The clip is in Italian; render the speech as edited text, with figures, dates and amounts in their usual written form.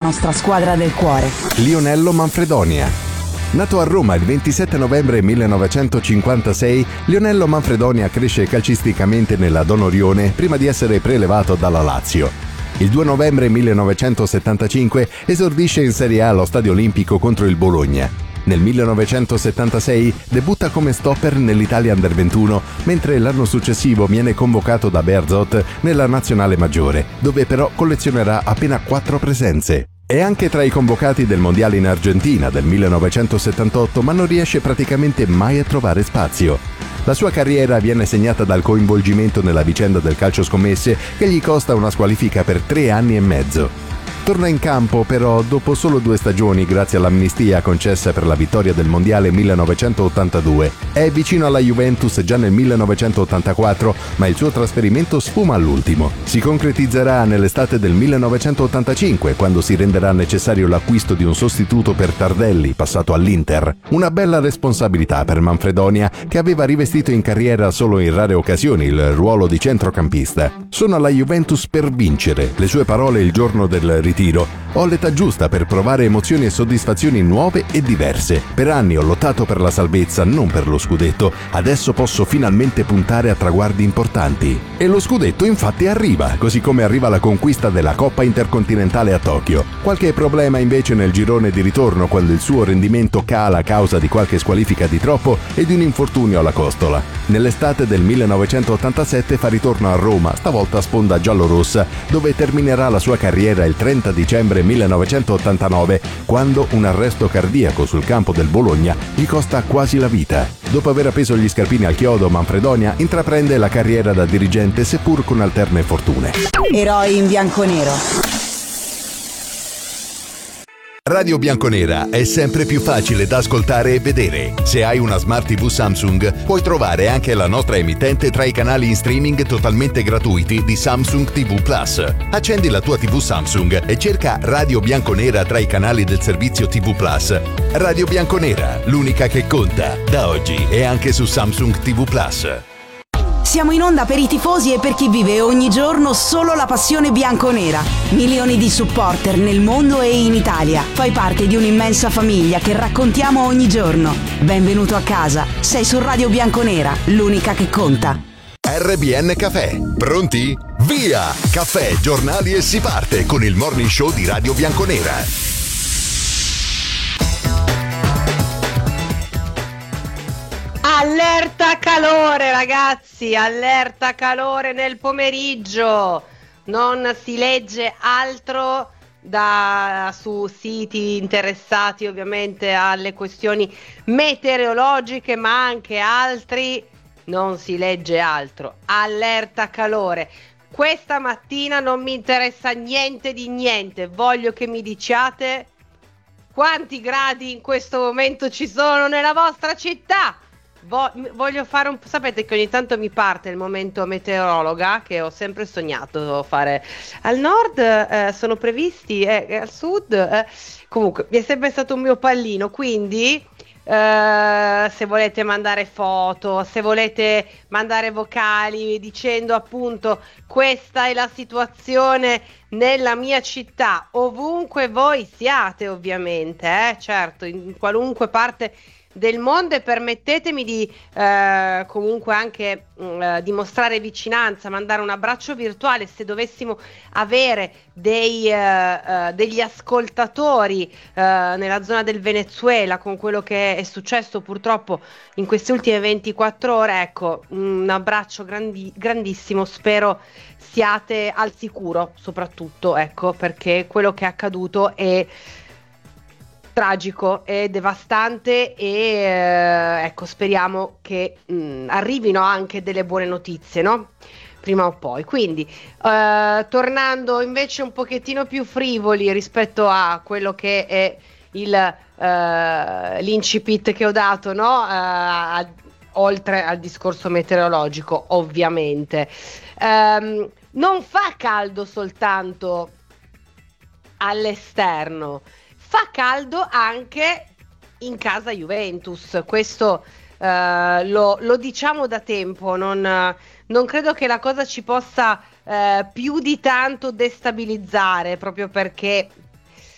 nostra squadra del cuore. Lionello Manfredonia. Nato a Roma il 27 novembre 1956, Lionello Manfredonia cresce calcisticamente nella Donorione prima di essere prelevato dalla Lazio. Il 2 novembre 1975 esordisce in Serie A allo Stadio Olimpico contro il Bologna. Nel 1976 debutta come stopper nell'Italia Under 21, mentre l'anno successivo viene convocato da Bearzot nella nazionale maggiore, dove però collezionerà appena 4 presenze. È anche tra i convocati del Mondiale in Argentina del 1978, ma non riesce praticamente mai a trovare spazio. La sua carriera viene segnata dal coinvolgimento nella vicenda del calcio scommesse che gli costa una squalifica per 3 anni e mezzo. Torna in campo però dopo solo 2 stagioni grazie all'amnistia concessa per la vittoria del Mondiale 1982. È vicino alla Juventus già nel 1984, ma il suo trasferimento sfuma all'ultimo. Si concretizzerà nell'estate del 1985, quando si renderà necessario l'acquisto di un sostituto per Tardelli, passato all'Inter. Una bella responsabilità per Manfredonia, che aveva rivestito in carriera solo in rare occasioni il ruolo di centrocampista. Sono alla Juventus per vincere, le sue parole il giorno del ritiro. Ho l'età giusta per provare emozioni e soddisfazioni nuove e diverse. Per anni ho lottato per la salvezza, non per lo scudetto. Adesso posso finalmente puntare a traguardi importanti. E lo scudetto infatti arriva, così come arriva la conquista della Coppa Intercontinentale a Tokyo. Qualche problema invece nel girone di ritorno, quando il suo rendimento cala a causa di qualche squalifica di troppo e di un infortunio alla costola. Nell'estate del 1987 fa ritorno a Roma, stavolta a sponda giallorossa, dove terminerà la sua carriera il 30 dicembre 1989, quando un arresto cardiaco sul campo del Bologna gli costa quasi la vita. Dopo aver appeso gli scarpini al chiodo, Manfredonia intraprende la carriera da dirigente, seppur con alterne fortune. Eroi in bianconero. Radio Bianconera è sempre più facile da ascoltare e vedere. Se hai una Smart TV Samsung, puoi trovare anche la nostra emittente tra i canali in streaming totalmente gratuiti di Samsung TV Plus. Accendi la tua TV Samsung e cerca Radio Bianconera tra i canali del servizio TV Plus. Radio Bianconera, l'unica che conta. Da oggi è anche su Samsung TV Plus. Siamo in onda per i tifosi e per chi vive ogni giorno solo la passione bianconera. Milioni di supporter nel mondo e in Italia. Fai parte di un'immensa famiglia che raccontiamo ogni giorno. Benvenuto a casa. Sei su Radio Bianconera, l'unica che conta. RBN Caffè. Pronti? Via! Caffè, giornali e si parte con il morning show di Radio Bianconera. Allerta calore ragazzi, allerta calore nel pomeriggio, non si legge altro su siti interessati ovviamente alle questioni meteorologiche, ma anche altri, non si legge altro, allerta calore. Questa mattina non mi interessa niente di niente, voglio che mi diciate quanti gradi in questo momento ci sono nella vostra città. Voglio fare sapete che ogni tanto mi parte il momento meteorologa che ho sempre sognato fare. Al nord sono previsti, al sud comunque mi è sempre stato un mio pallino, quindi se volete mandare foto, se volete mandare vocali dicendo appunto questa è la situazione nella mia città, ovunque voi siate ovviamente, certo, in qualunque parte del mondo, e permettetemi di comunque anche dimostrare vicinanza, mandare un abbraccio virtuale se dovessimo avere degli ascoltatori nella zona del Venezuela con quello che è successo purtroppo in queste ultime 24 ore. Ecco, un abbraccio grandissimo, spero siate al sicuro soprattutto, ecco, perché quello che è accaduto è tragico, è devastante e ecco, speriamo che arrivino anche delle buone notizie, no? Prima o poi. Quindi tornando invece un pochettino più frivoli rispetto a quello che è l'incipit che ho dato, no? Oltre al discorso meteorologico ovviamente, non fa caldo soltanto all'esterno, fa caldo anche in casa Juventus, questo lo diciamo da tempo, non credo che la cosa ci possa più di tanto destabilizzare, proprio perché